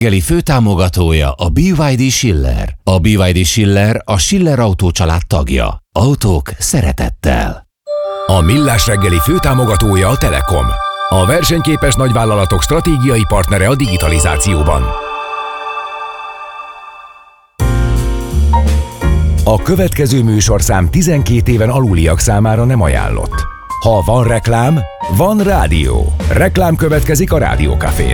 reggeli főtámogatója a BYD Schiller. A BYD Schiller a Schiller Autó család tagja. Autók szeretettel. A Millás reggeli főtámogatója a Telekom. A versenyképes nagyvállalatok stratégiai partnere a digitalizációban. A következő műsorszám 12 éven aluliak számára nem ajánlott. Ha van reklám, van rádió. Reklám következik a Rádiókafén.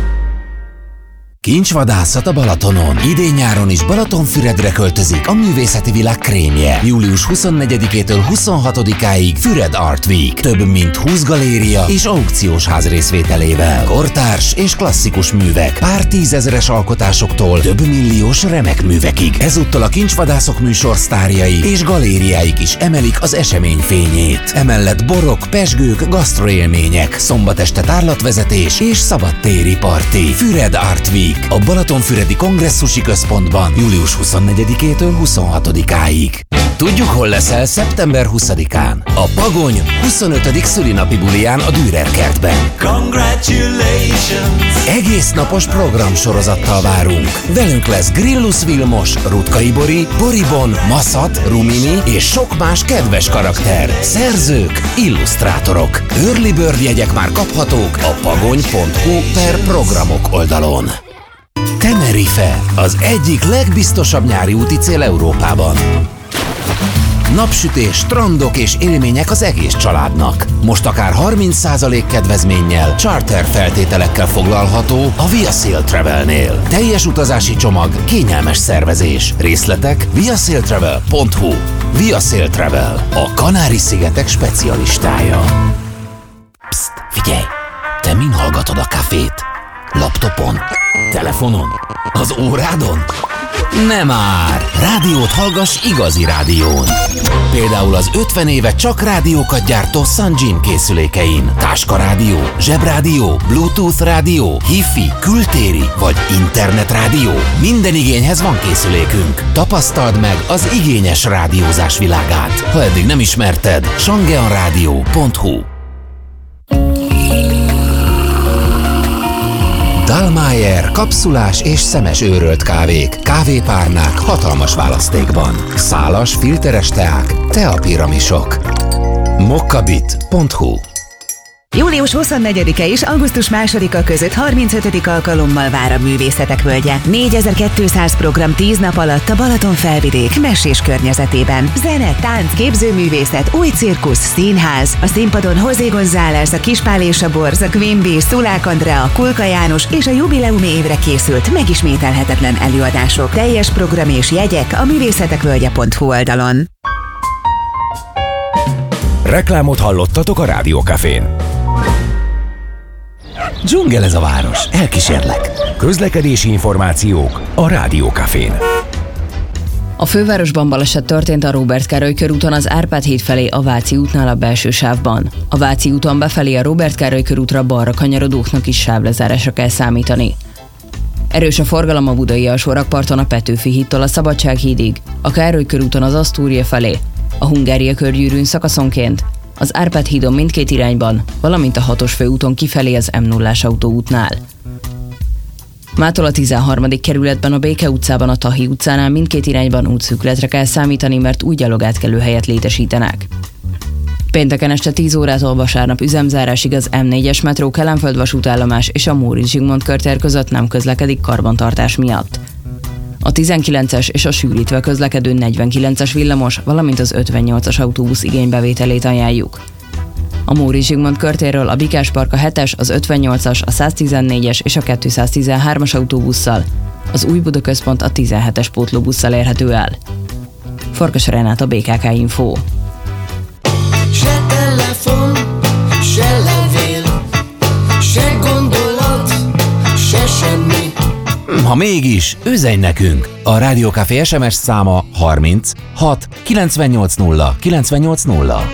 Kincsvadászat a Balatonon. Idén-nyáron is Balatonfüredre költözik a művészeti világ krémje. Július 24-től 26-áig Füred Art Week. Több mint 20 galéria és aukciós ház részvételével. Kortárs és klasszikus művek. Pár tízezeres alkotásoktól több milliós remek művekig. Ezúttal a Kincsvadászok műsor sztárjai és galériáik is emelik az esemény fényét. Emellett borok, pezsgők, gasztroélmények, szombat este tárlatvezetés és szabadtéri parti. Füred Art Week a Balatonfüredi Kongresszusi Központban július 24-től 26-áig. Tudjuk, hol leszel szeptember 20-án. A Pagony 25. szülinapi buliján a Dürer kertben. Congratulations! Egész napos programsorozattal várunk. Velünk lesz Grillus Vilmos, Rutkay Bori, Boribon, Maszat, Rumini és sok más kedves karakter. Szerzők, illusztrátorok. Early Bird jegyek már kaphatók a pagony.hu/programok oldalon. Tenerife, az egyik legbiztosabb nyári úti cél Európában. Napsütés, strandok és élmények az egész családnak. Most akár 30% kedvezménnyel, charter feltételekkel foglalható a Via Sail Travelnél. Teljes utazási csomag, kényelmes szervezés. Részletek viasailtravel.hu. Via Sail Travel, a Kanári-szigetek specialistája. Psst, figyelj! Te min hallgatod a kafét? Laptopon? Telefonon? Az órádon? Nem már! Rádiót hallgass igazi rádión. Például az 50 éve csak rádiókat gyártó Sunjin készülékein. Táskarádió, zsebrádió, Bluetooth rádió, Hi-Fi, kültéri vagy internetrádió. Minden igényhez van készülékünk. Tapasztald meg az igényes rádiózás világát. Ha eddig nem ismerted, shangeonradio.hu. Dallmayr kapszulás és szemes őrölt kávék, kávépárnák hatalmas választékban. Szálas, filteres teák, teapiramisok. mokkabit.hu. Július 24-e és augusztus 2-a között 35. alkalommal vár a Művészetek Völgye. 4200 program 10 nap alatt a Balaton felvidék mesés környezetében. Zene, tánc, képzőművészet, új cirkusz, színház. A színpadon José González, a Kispál és a Borz, a Queen Bee, Szulák Andrea, Kulka János és a jubileumi évre készült megismételhetetlen előadások. Teljes program és jegyek a művészetekvölgye.hu oldalon. Reklámot hallottatok a Rádiókafén. Dzsungel ez a város, elkísérlek. Közlekedési információk a Rádiókafén. A fővárosban baleset történt a Róbert Károly körúton az Árpád híd felé a Váci útnál a belső sávban. A Váci úton befelé a Róbert Károly körútra balra kanyarodóknak is sávlezárásra kell számítani. Erős a forgalom a budai alsórakparton a Petőfi hídtól a Szabadság hídig, a Károly körúton az Asztúria felé, a Hungária körgyűrűn szakaszonként, az Árpád hídon mindkét irányban, valamint a 6-os főúton kifelé az M0-ás autóútnál. Mától a 13. kerületben a Béke utcában a Tahi utcánál mindkét irányban útszűkületre kell számítani, mert új gyalogátkelőhelyet létesítenek. Pénteken este 10 órától vasárnap üzemzárásig az M4-es metró Kelenföld vasútállomás és a Móricz Zsigmond körtér között nem közlekedik karbantartás miatt. A 19-es és a sűrítve közlekedő 49-es villamos, valamint az 58-as autóbusz igénybevételét ajánljuk. A Móricz Zsigmond körtérről a Bikás Park a 7-es, az 58-as, a 114-es és a 213-as autóbusszal, az Új Buda Központ a 17-es pótlóbusszal érhető el. Farkas Renát, BKK Info. Se telefon, se levél, se gondolat, se semmi. Ha mégis, üzenj nekünk! A Rádiókafé SMS száma 30 6 980 980.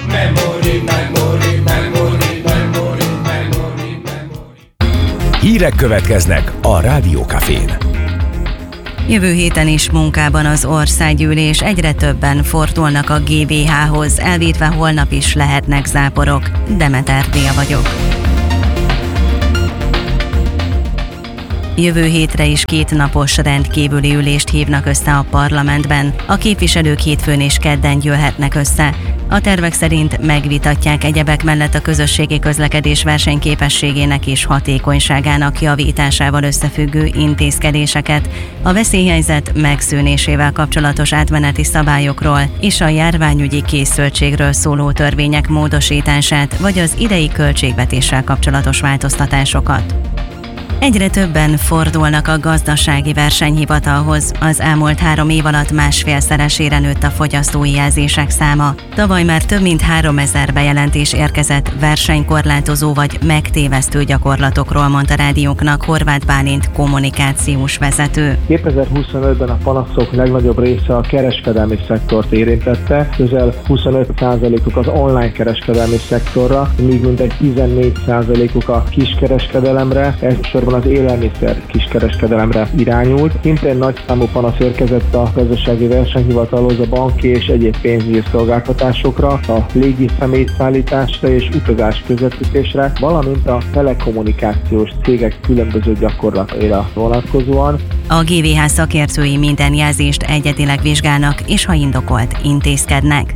Hírek következnek a Rádiókafén. Jövő héten is munkában az országgyűlés, egyre többen fordulnak a GVH-hoz, elvétve holnap is lehetnek záporok. Demeter Dél vagyok. Jövő hétre is 2 napos rendkívüli ülést hívnak össze a parlamentben. A képviselők hétfőn és kedden gyűlhetnek össze. A tervek szerint megvitatják egyebek mellett a közösségi közlekedés versenyképességének és hatékonyságának javításával összefüggő intézkedéseket, a veszélyhelyzet megszűnésével kapcsolatos átmeneti szabályokról és a járványügyi készültségről szóló törvények módosítását vagy az idei költségvetéssel kapcsolatos változtatásokat. Egyre többen fordulnak a gazdasági versenyhivatalhoz. Az elmúlt 3 év alatt 1,5-szeresére nőtt a fogyasztói jelzések száma. Tavaly már több mint 3000 bejelentés érkezett versenykorlátozó vagy megtévesztő gyakorlatokról, mondta rádióknak Horváth Bálint kommunikációs vezető. 2025-ben a panaszok legnagyobb része a kereskedelmi szektort érintette, közel 25%-uk az online kereskedelmi szektorra, míg mintegy 14%-uk a kiskereskedelemre, elsősorban az élelmiszer kiskereskedelemre irányult. Szintén nagy számú panasz érkezett a gazdasági versenyhivatalhoz a banki és egyéb pénzügyi szolgáltatásokra, a légi személyszállításra és utazás közvetítésre, valamint a telekommunikációs cégek különböző gyakorlataira vonatkozóan. A GVH szakértői minden jelzést egyedileg vizsgálnak, és ha indokolt, intézkednek.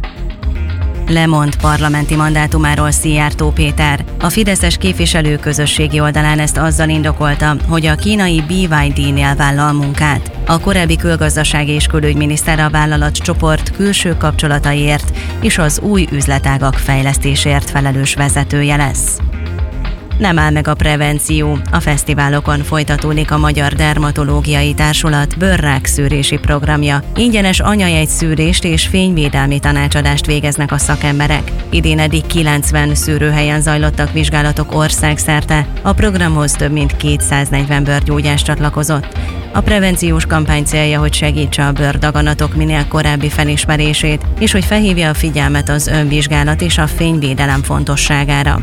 Lemond parlamenti mandátumáról Szijjártó Péter. A fideszes képviselő közösségi oldalán ezt azzal indokolta, hogy a kínai BYD-nél vállal munkát. A korábbi külgazdasági és külügyminiszter a vállalatcsoport külső kapcsolataiért és az új üzletágak fejlesztéséért felelős vezetője lesz. Nem áll meg a prevenció. A fesztiválokon folytatódik a Magyar Dermatológiai Társulat bőrrákszűrési programja. Ingyenes anyajegyszűrést és fényvédelmi tanácsadást végeznek a szakemberek. Idén eddig 90 szűrőhelyen zajlottak vizsgálatok országszerte. A programhoz több mint 240 bőrgyógyász csatlakozott. A prevenciós kampány célja, hogy segítse a bőrdaganatok minél korábbi felismerését, és hogy felhívja a figyelmet az önvizsgálat és a fényvédelem fontosságára.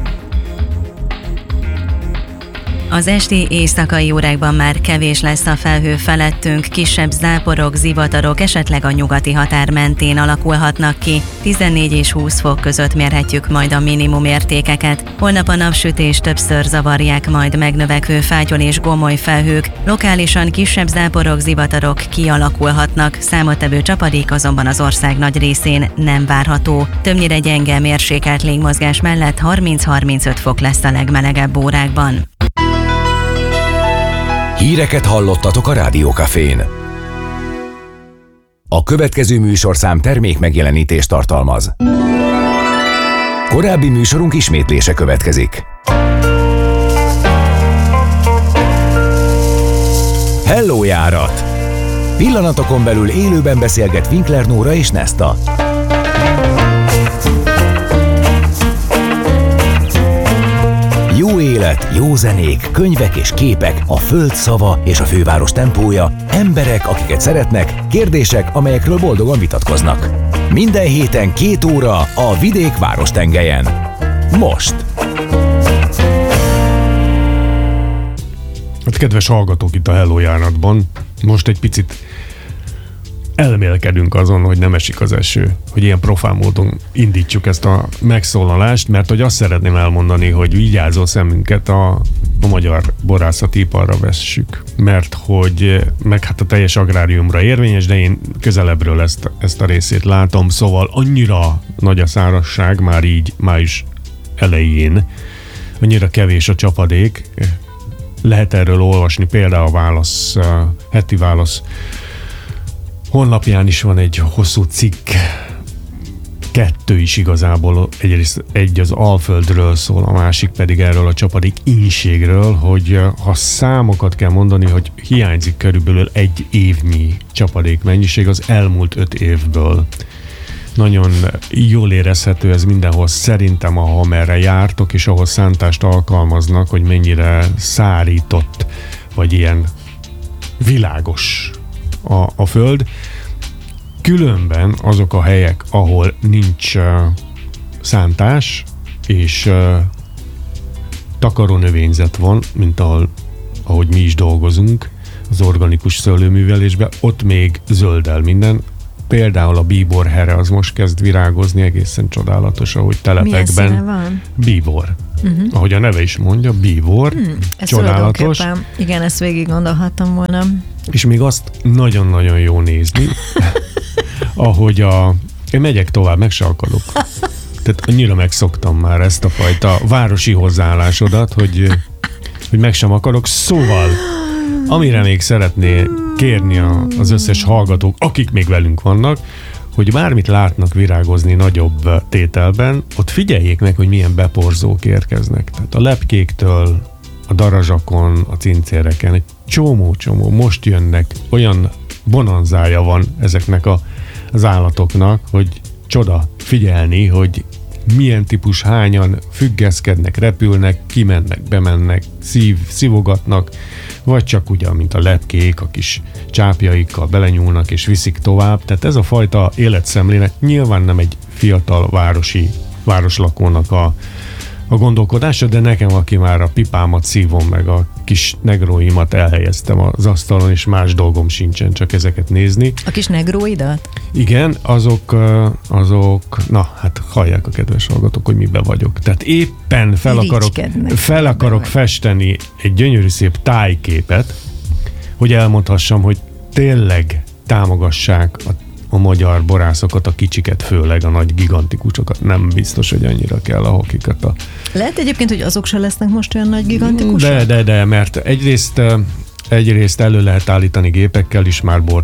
Az esti éjszakai órákban már kevés lesz a felhő felettünk, kisebb záporok, zivatarok esetleg a nyugati határ mentén alakulhatnak ki. 14 és 20 fok között mérhetjük majd a minimum értékeket. Holnap a napsütés többször zavarják majd megnövekvő fátyol és gomoly felhők, lokálisan kisebb záporok, zivatarok kialakulhatnak, számottevő csapadék azonban az ország nagy részén nem várható. Többnyire gyenge mérsékelt légmozgás mellett 30-35 fok lesz a legmelegebb órákban. Híreket hallottatok a Rádiókafén. A következő műsorszám termék megjelenítést tartalmaz. Korábbi műsorunk ismétlése következik. Hello járat! Pillanatokon belül élőben beszélget Winkler Nóra és Nesta. Jó élet, jó zenék, könyvek és képek, a föld szava és a főváros tempója, emberek, akiket szeretnek, kérdések, amelyekről boldogan vitatkoznak. Minden héten 2 óra a vidék várostengelyen. Most! Hát kedves hallgatók itt a Hello járatban, most egy picit elmélkedünk azon, hogy nem esik az eső, hogy ilyen profán módon indítsuk ezt a megszólalást, mert hogy azt szeretném elmondani, hogy vigyázó szemünket a magyar borászati iparra vessük, mert hogy meg hát a teljes agráriumra érvényes, de én közelebbről ezt a részét látom, szóval annyira nagy a szárazság már így május elején, annyira kevés a csapadék, lehet erről olvasni, például a Válasz, heti Válasz honlapján is van egy hosszú cikk, 2 is igazából, egy az Alföldről szól, a másik pedig erről a csapadék ínségről, hogy ha számokat kell mondani, hogy hiányzik körülbelül 1 évnyi csapadék mennyiség az elmúlt 5 évből. Nagyon jól érezhető ez mindenhol, szerintem, amerre jártok, és ahol szántást alkalmaznak, hogy mennyire szárított, vagy ilyen világos a föld. Különben azok a helyek, ahol nincs szántás, és takarónövényzet van, mint ahogy mi is dolgozunk az organikus szőlőművelésben, ott még zöldel minden, Például a bíborhere az most kezd virágozni, egészen csodálatos, ahogy telepekben. Milyen színe van? Bíbor. Ahogy a neve is mondja, bíbor, csodálatos. Igen, ezt végig gondolhattam volna. És még azt nagyon-nagyon jó nézni, ahogy én megyek tovább, meg se akarok. Tehát annyira megszoktam már ezt a fajta városi hozzáállásodat, hogy meg sem akarok. Szóval, amire még szeretné kérni az összes hallgatók, akik még velünk vannak, hogy bármit látnak virágozni nagyobb tételben, ott figyeljék meg, hogy milyen beporzók érkeznek. Tehát a lepkéktől, a darazsakon, a cincéreken egy csomó most jönnek, olyan bonanzája van ezeknek az állatoknak, hogy csoda figyelni, hogy milyen típus, hányan függeszkednek, repülnek, kimennek, bemennek, szívogatnak, vagy csak ugyan, mint a lepkék, a kis csápjaikkal belenyúlnak és viszik tovább. Tehát ez a fajta életszemlélet nyilván nem egy fiatal városlakónak a gondolkodása, de nekem, aki már a pipámat szívom, meg a kis negróimat elhelyeztem az asztalon, és más dolgom sincsen, csak ezeket nézni. A kis negróidat? Igen, azok, na, hát hallják a kedves hallgatók, hogy miben vagyok. Tehát éppen fel akarok festeni egy gyönyörű szép tájképet, hogy elmondhassam, hogy tényleg támogassák a magyar borászokat, a kicsiket, főleg a nagy gigantikusokat. Nem biztos, hogy annyira kell a hokikat. Lehet egyébként, hogy azok se lesznek most olyan nagy gigantikusok? De, mert egyrészt elő lehet állítani gépekkel is, már bort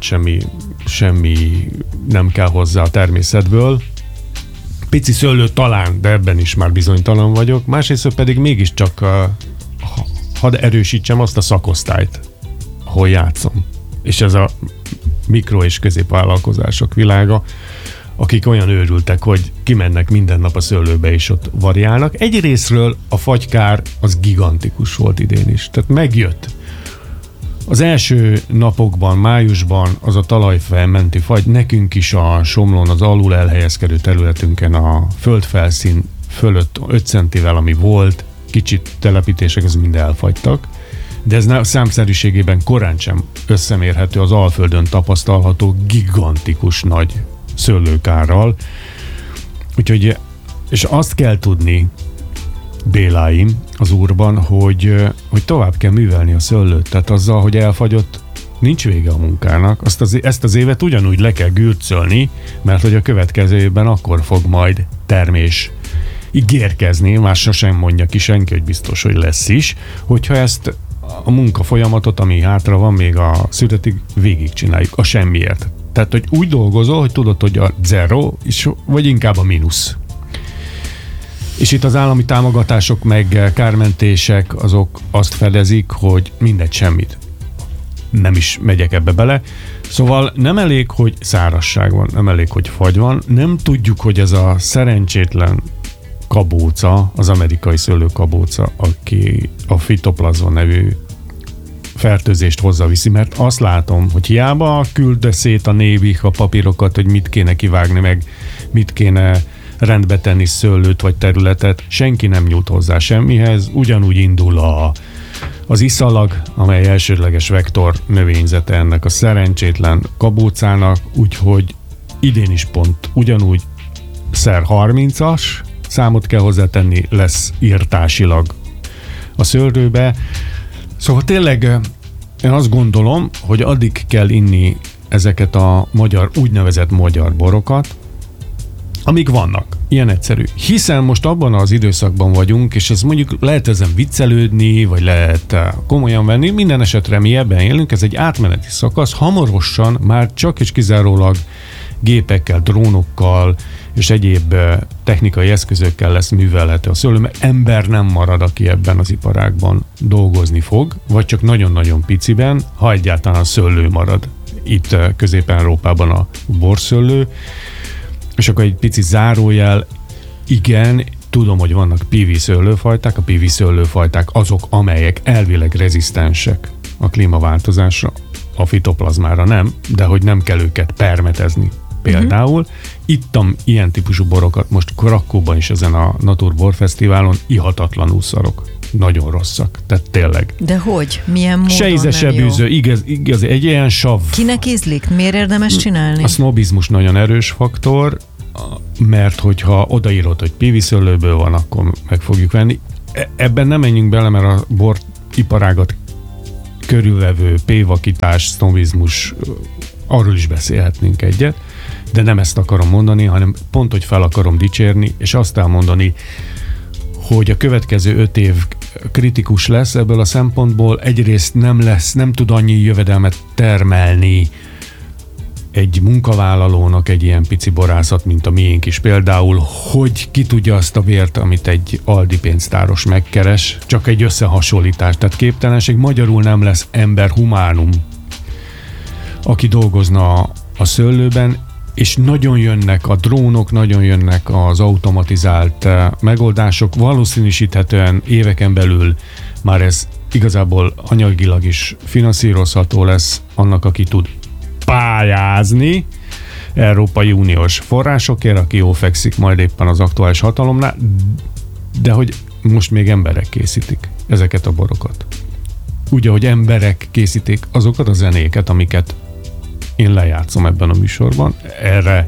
semmi nem kell hozzá a természetből. Pici szőlő talán, de ebben is már bizonytalan vagyok. Másrészt pedig mégiscsak hadd erősítsem azt a szakosztályt, ahol játszom. És ez a mikro- és középvállalkozások világa, akik olyan őrültek, hogy kimennek minden nap a szőlőbe, és ott variálnak. Egyrészről a fagykár az gigantikus volt idén is. Tehát megjött. Az első napokban, májusban az a talajfelmenti fagy, nekünk is a Somlón, az alul elhelyezkedő területünkön a földfelszín fölött 5 centivel, ami volt, kicsit telepítések, ez mind elfagytak. De ez számszerűségében korán sem összemérhető az Alföldön tapasztalható gigantikus nagy szőlőkárral. Úgyhogy, és azt kell tudni, Béláim, az Úrban, hogy tovább kell művelni a szőlőt. Tehát azzal, hogy elfagyott, nincs vége a munkának. Ezt az évet ugyanúgy le kell gürcölni, mert hogy a következő évben akkor fog majd termés ígérkezni, már sosem mondja ki senki, hogy biztos, hogy lesz is, hogyha ezt a munkafolyamatot, ami hátra van még a születig, végigcsináljuk a semmiért. Tehát, hogy úgy dolgozol, hogy tudod, hogy a zero, vagy inkább a mínusz. És itt az állami támogatások meg kármentések azok azt fedezik, hogy mindegy, semmit. Nem is megyek ebbe bele. Szóval nem elég, hogy szárazság van, nem elég, hogy fagy van. Nem tudjuk, hogy ez a szerencsétlen kabóca, az amerikai szőlőkabóca, aki a fitoplazma nevű fertőzést hozzaviszi, mert azt látom, hogy hiába küld szét a Navy a papírokat, hogy mit kéne kivágni, meg mit kéne rendbe tenni szőlőt vagy területet, senki nem nyújt hozzá semmihez, ugyanúgy indul az iszalag, amely elsődleges vektor növényzete ennek a szerencsétlen kabócának, úgyhogy idén is pont ugyanúgy szer 30-as számot kell hozzátenni, lesz írtásilag a szőlőbe. Szóval tényleg én azt gondolom, hogy addig kell inni ezeket a úgynevezett magyar borokat, amik vannak. Ilyen egyszerű. Hiszen most abban az időszakban vagyunk, és ez mondjuk lehet ezen viccelődni, vagy lehet komolyan venni, minden esetre mi ebben élünk, ez egy átmeneti szakasz, hamarosan már csak és kizárólag gépekkel, drónokkal és egyéb technikai eszközökkel lesz művelhető a szőlő, mert ember nem marad, aki ebben az iparágban dolgozni fog, vagy csak nagyon-nagyon piciben, ha egyáltalán a szőlő marad. Itt Közép-Európában a borszőlő. És akkor egy pici zárójel, igen, tudom, hogy vannak PV szőlőfajták, a PV szőlőfajták azok, amelyek elvileg rezisztensek a klímaváltozásra, a fitoplazmára nem, de hogy nem kell őket permetezni. Például ittam ilyen típusú borokat most Krakóban is ezen a Natur Borfesztiválon, ihatatlanul szarok. nagyon rosszak. Tehát tényleg. De hogy? Milyen módon se íze, se bűző, igaz, egy ilyen sav. Kinek ízlik? Miért érdemes csinálni? A sznobizmus nagyon erős faktor, mert hogyha odaírod, hogy piviszőlőből van, akkor meg fogjuk venni. Ebben nem menjünk bele, mert a boriparágat körülvevő pévakítás, sznobizmus, arról is beszélhetnénk egyet, de nem ezt akarom mondani, hanem pont, hogy fel akarom dicsérni, és azt elmondani, hogy a következő 5 év kritikus lesz ebből a szempontból. Egyrészt nem tud annyi jövedelmet termelni egy munkavállalónak egy ilyen pici borászat, mint a miénk is például, hogy ki tudja azt a bért, amit egy Aldi pénztáros megkeres, csak egy összehasonlítás, tehát képtelenség, magyarul nem lesz ember humánum, aki dolgozna a szőlőben, és nagyon jönnek a drónok, nagyon jönnek az automatizált megoldások, valószínűsíthetően éveken belül már ez igazából anyagilag is finanszírozható lesz annak, aki tud pályázni Európai Uniós forrásokért, aki jól fekszik majd éppen az aktuális hatalomnál, de hogy most még emberek készítik ezeket a borokat. Úgy, ahogy emberek készítik azokat a zenéket, amiket én lejátszom ebben a műsorban, erre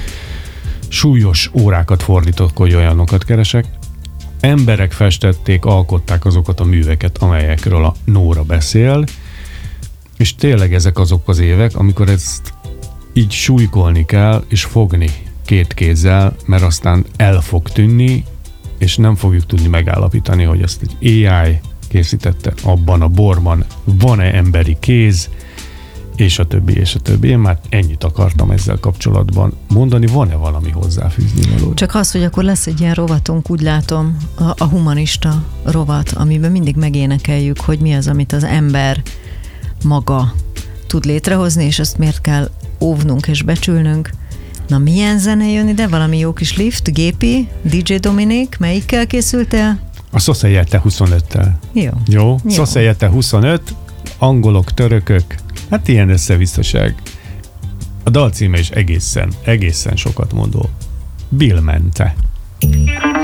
súlyos órákat fordítok, hogy olyanokat keresek. Emberek festették, alkották azokat a műveket, amelyekről a Nóra beszél, és tényleg ezek azok az évek, amikor ezt így súlykolni kell, és fogni 2 kézzel, mert aztán el fog tűnni, és nem fogjuk tudni megállapítani, hogy ezt egy AI készítette, abban a borban van-e emberi kéz, és a többi, és a többi. Én már ennyit akartam ezzel kapcsolatban mondani. Van-e valami hozzáfűzni való? Csak az, hogy akkor lesz egy ilyen rovatunk, úgy látom, a humanista rovat, amiben mindig megénekeljük, hogy mi az, amit az ember maga tud létrehozni, és ezt miért kell óvnunk és becsülnünk. Na, milyen zene jön ide? Valami jó kis lift, gépi, DJ Dominik, melyikkel készültél? A Societe 25-tel. Jó. Societe 25, angolok, törökök, hát ilyen összevisszaság. A dal címe is egészen sokat mondó. Bill Mente.